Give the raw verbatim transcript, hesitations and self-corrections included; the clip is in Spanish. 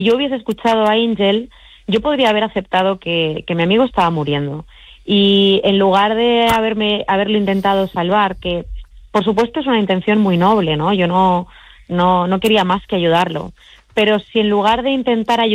yo hubiese escuchado a Angel, yo podría haber aceptado que, que mi amigo estaba muriendo. Y en lugar de haberme haberlo intentado salvar, que por supuesto es una intención muy noble, ¿no? Yo no, no, no quería más que ayudarlo. Pero si en lugar de intentar ayudarlo,